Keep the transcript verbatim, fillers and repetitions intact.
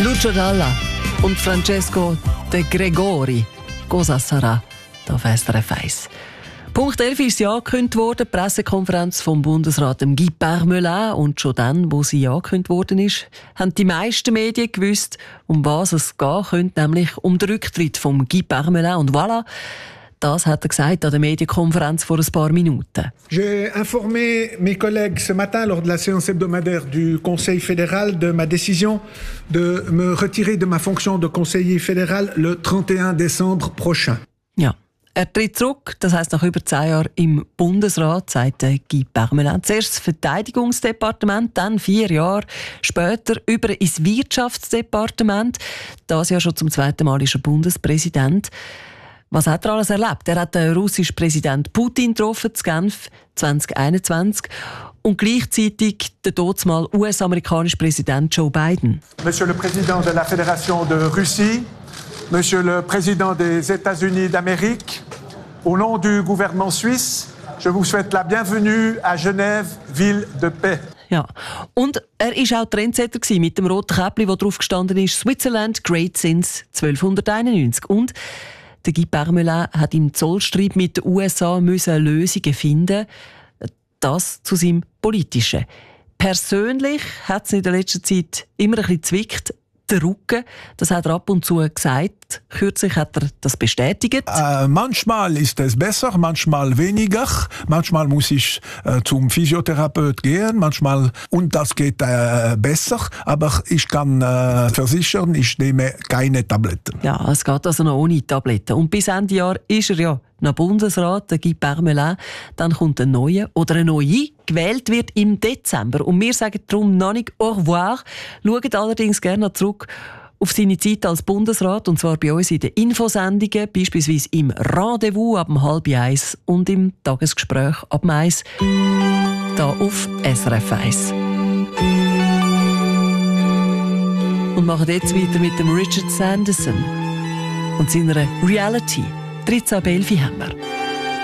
Lucio Dalla und Francesco De Gregori. Cosa sarà? Da S R F eins. Punkt elf ist ja angekündigt worden, die Pressekonferenz vom Bundesrat Guy Parmelin. Und schon dann, wo sie angekündigt worden ist, haben die meisten Medien gewusst, um was es gehen könnte, nämlich um den Rücktritt von Guy Parmelin. Und voilà, das hat er gesagt an der Medienkonferenz vor ein paar Minuten. J'ai informé mes collègues ce matin lors de la séance hebdomadaire du Conseil fédéral de ma décision de me retirer de ma fonction de conseiller fédéral le trente et un décembre prochain. Ja. Er tritt zurück, das heisst nach über zehn Jahren im Bundesrat, sagt Guy Parmelin. Zuerst das Verteidigungsdepartement, dann vier Jahre später über ins Wirtschaftsdepartement. Das ja schon zum zweiten Mal ist er Bundespräsident. Was hat er alles erlebt? Er hat den russischen Präsident Putin getroffen, in Genf zwanzig einundzwanzig. Und gleichzeitig den damals U S-amerikanischen Präsident Joe Biden. Monsieur le Président de la Fédération de Russie, Monsieur le Président des États-Unis d'Amérique, au nom du gouvernement suisse, je vous souhaite la bienvenue à Genève, ville de paix. Ja, und er war auch Trendsetter mit dem roten Käppli, wo drauf gestanden ist, Switzerland great since zwölfhunderteinundneunzig. Und der Guy Parmelin hat im Zollstreit mit den U S A müssen Lösungen finden. Das zu seinem Politischen. Persönlich hat es in der letzten Zeit immer ein bisschen zwickt. Der Rücken, das hat er ab und zu gesagt. Kürzlich hat er das bestätigt. Äh, manchmal ist es besser, manchmal weniger. Manchmal muss ich äh, zum Physiotherapeut gehen, manchmal und das geht äh, besser. Aber ich kann äh, versichern, ich nehme keine Tabletten. Ja, es geht also noch ohne Tabletten. Und bis Ende Jahr ist er ja noch Bundesrat, der Guy Parmelin. Dann kommt ein neuer oder eine neue. Gewählt wird im Dezember. Und wir sagen darum noch nicht au revoir. Schaut allerdings gerne zurück auf seine Zeit als Bundesrat, und zwar bei uns in den Infosendungen, beispielsweise im Rendezvous ab halb eins und im Tagesgespräch ab eins, hier auf S R F eins. Und machen jetzt weiter mit dem Richard Sanderson und seiner Reality. dreizehn ab elf haben wir.